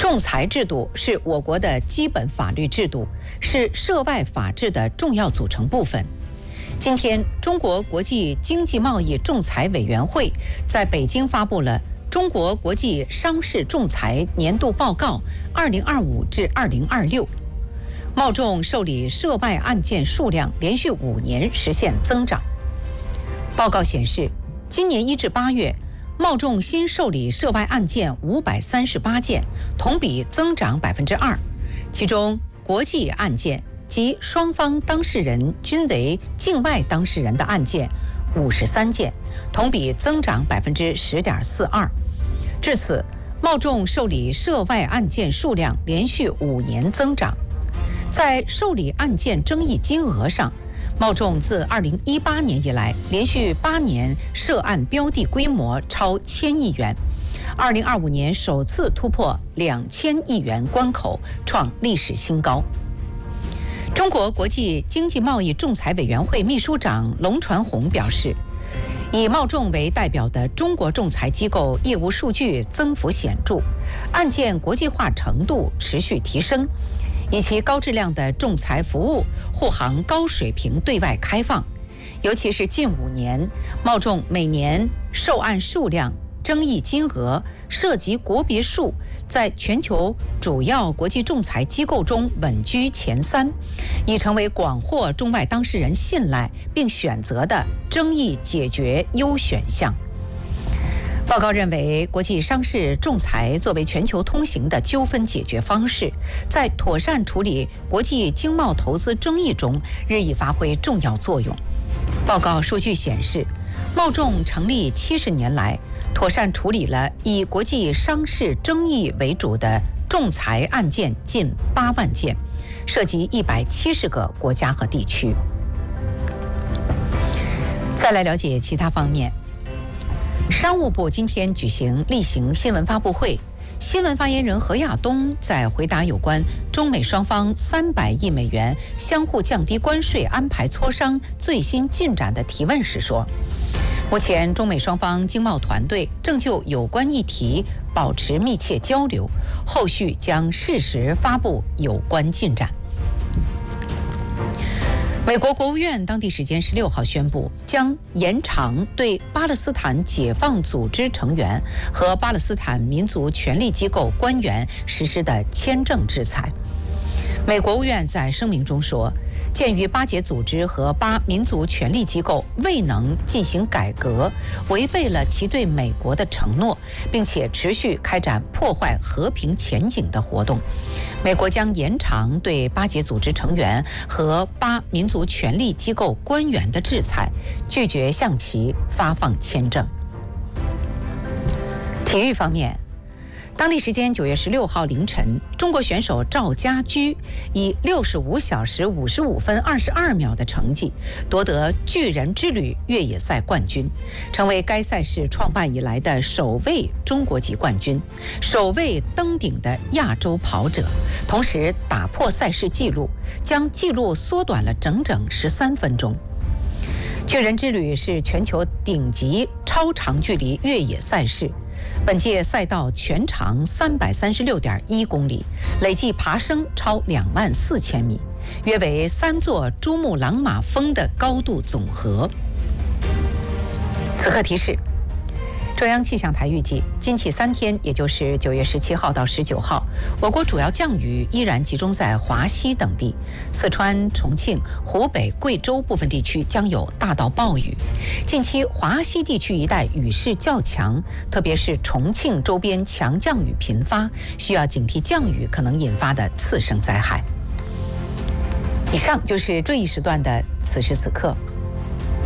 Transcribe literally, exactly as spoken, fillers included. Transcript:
仲裁制度是我国的基本法律制度，是涉外法治的重要组成部分。今天，中国国际经济贸易仲裁委员会在北京发布了《中国国际商事仲裁年度报告（二零二五至二零二六）》，贸仲受理涉外案件数量连续五年实现增长。报告显示，今年一至八月，贸仲新受理涉外案件五百三十八件，同比增长百分之二，其中国际案件及双方当事人均为境外当事人的案件五十三件，同比增长百分之十点四二。至此，贸仲受理涉外案件数量连续五年增长。在受理案件争议金额上，贸仲自二零一八年以来，连续八年涉案标的规模超千亿元，二零二五年首次突破两千亿元关口，创历史新高。中国国际经济贸易仲裁委员会秘书长龙传宏表示，以贸仲为代表的中国仲裁机构业务数据增幅显著，案件国际化程度持续提升，以其高质量的仲裁服务护航高水平对外开放。尤其是近五年，贸仲每年受案数量、争议金额、涉及国别数在全球主要国际仲裁机构中稳居前三，已成为广获中外当事人信赖并选择的争议解决优选项。报告认为，国际商事仲裁作为全球通行的纠纷解决方式，在妥善处理国际经贸投资争议中日益发挥重要作用。报告数据显示，贸仲成立七十年来，妥善处理了以国际商事争议为主的仲裁案件近八万件，涉及一百七十个国家和地区。再来了解其他方面。商务部今天举行例行新闻发布会，新闻发言人何亚东在回答有关中美双方三百亿美元相互降低关税安排磋商最新进展的提问时说，目前中美双方经贸团队正就有关议题保持密切交流，后续将适时发布有关进展。美国国务院当地时间十六号宣布，将延长对巴勒斯坦解放组织成员和巴勒斯坦民族权力机构官员实施的签证制裁。美国务院在声明中说，鉴于巴解组织和巴民族权力机构未能进行改革，违背了其对美国的承诺，并且持续开展破坏和平前景的活动，美国将延长对巴解组织成员和巴民族权力机构官员的制裁，拒绝向其发放签证。体育方面，当地时间九月十六号凌晨，中国选手赵家驹以六十五小时五十五分二十二秒的成绩夺得巨人之旅越野赛冠军，成为该赛事创办以来的首位中国籍冠军，首位登顶的亚洲跑者，同时打破赛事纪录，将纪录缩短了整整十三分钟。巨人之旅是全球顶级超长距离越野赛事，本届赛道全长三百三十六点一公里，累计爬升超两万四千米，约为三座珠穆朗玛峰的高度总和。此刻提示，中央气象台预计，今起三天，也就是九月十七号到十九号，我国主要降雨依然集中在华西等地，四川、重庆、湖北、贵州部分地区将有大到暴雨。近期华西地区一带雨势较强，特别是重庆周边强降雨频发，需要警惕降雨可能引发的次生灾害。以上就是这一时段的此时此刻。